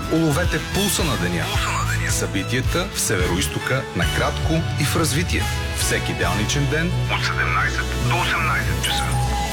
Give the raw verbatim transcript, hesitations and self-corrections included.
Уловете пулса на деня. Събитията в Североизтока накратко и в развитие. Всеки делничен ден от седемнайсет до осемнайсет часа.